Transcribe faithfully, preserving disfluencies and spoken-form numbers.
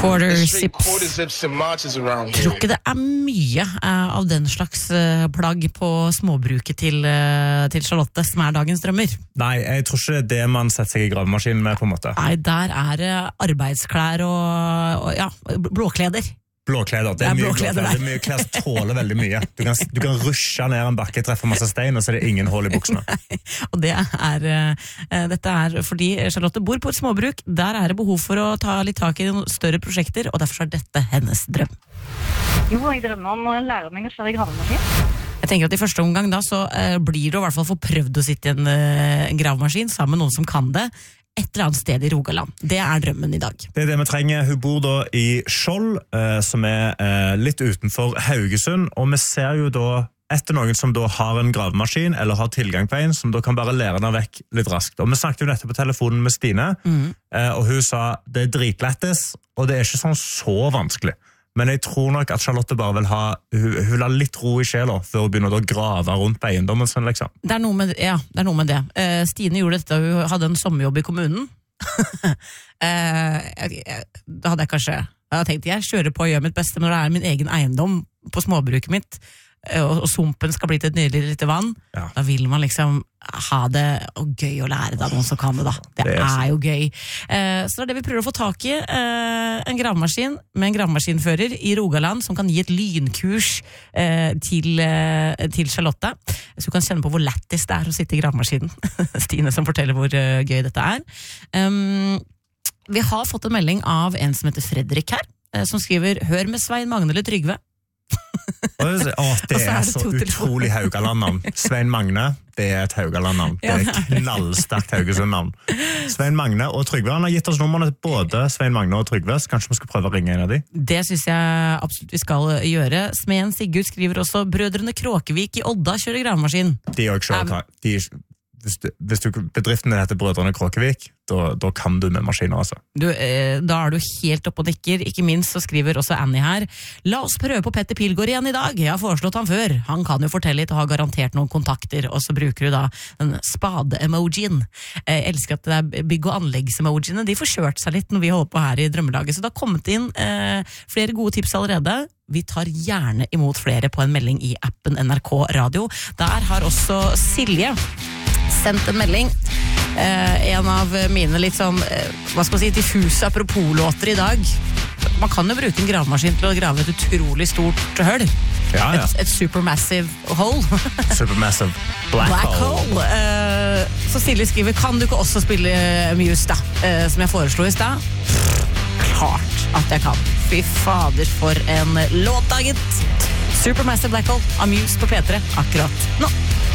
Quarter zips. Tror ikke det er mye uh, av den slags uh, plagg på småbruket til, uh, til Charlotte, som er dagens drømmer. Nei, jeg tror ikke det er det man setter seg i gravemaskinen med, på en måte. Nei, der er uh, arbeidsklær og, og ja, blåkleder. Blåkleder, det er, det er mye blåkleder. blåkleder. Det er mye klær som tåler veldig mye. Du kan, du kan rushe ned en bakke, treffe masse stein, og så er det ingen hull i buksene. Nei, og det er, uh, dette er fordi Charlotte bor på et småbruk. Der er det behov for å ta litt tak i noen større prosjekter, og derfor er dette hennes drøm. Jo, jeg drømmer om å lære meg å kjøre gravemaskin. Jeg tenker at i første omgang da, så uh, blir du i hvert fall få prøvd å sitte i en, uh, en gravemaskin sammen med noen som kan det, et eller annet sted i Rogaland. Det er drømmen i dag. Det er det vi trenger. Hun bor da i Skjold, eh, som er eh, litt utenfor Haugesund, og vi ser jo da etter noen som da har en gravemaskin, eller har tilgang på en, som da kan bare lære den vekk litt raskt. Og vi snakket jo nettopp på telefonen med Stine, mm. eh, og hun sa det er dritlettes, og det er ikke sånn så vanskelig. Men jeg tror nok at Charlotte bare vil ha, hun, hun vil ha litt ro i sjela før hun begynner å grave rundt på eiendommen sin, liksom. Det er noe med, ja, det er noe med det. Uh, Stine gjorde dette, hun hadde en sommerjobb i kommunen. uh, jeg, jeg, da hadde jeg kanskje, jeg hadde tenkt, jeg kjører på og gjør mitt beste, men når det er min egen eiendom på småbruket mitt, og, og sumpen skal bli til et nydelig lite vann, ja. Da vil man liksom ha det, og gøy å lære det av noen som kan det da. Det, det er, er jo gøy. Eh, så det er det vi prøver å få tak i, eh, en gravemaskin med en gravemaskinfører i Rogaland som kan gi et lynkurs eh, til, eh, til Charlotte, så du kan kjenne på hvor lættis det er å sitte i gravemaskinen. Stine som forteller hvor uh, gøy dette er. Um, vi har fått en melding av en som heter Fredrik her, eh, som skriver, hør med Svein Magne eller Trygve. Åh, det er, er så utrolig Haugaland-navn. Svein Magne, det er et Haugaland-navn. Det er et knallsterkt Haugesund-navn. Svein Magne og Trygve, han har gitt oss numrene til både Svein Magne og Trygve, så kanskje vi skal prøve å ringe en av de? Det synes jeg absolutt vi skal gjøre. Smeden Sigurd skriver også, Brødrene Kråkevik i Odda kjører gravemaskin. De er jo ikke selv, de Hvis, du, hvis du, bedriften din heter Brødrene Kråkevik, da, da kan du med maskiner, altså. Du, eh, da er du helt oppe og nikker. Ikke minst så skriver også Annie her, la oss prøve på Petter Pilgaard igjen i dag. Jeg har foreslått han før. Han kan jo fortelle litt og har garantert noen kontakter, og så bruker du da den spade-emojien. Jeg elsker at det er bygg- og anleggs-emojiene. De får kjørt seg litt når vi holder på her i Drømmelaget, så det har kommet inn eh, flere gode tips allerede. Vi tar gjerne imot flere på en melding i appen N R K Radio. Der har også Silje sendt en melding. Eh, en av mine litt sånn, eh, hva skal man si, diffuse apropos-låter i dag. Man kan jo bruke en gravemaskin til å grave et utrolig stort høl. Ja, ja. Et, et supermassive hole. Supermassive black, black hole. hole. Eh, så Silje skriver, kan du ikke også spille Muse da? Eh, som jeg foreslo i sted? Klart at jeg kan. Fy fader, for en låt, daget. Supermassive black hole av Muse på P tre akkurat nå.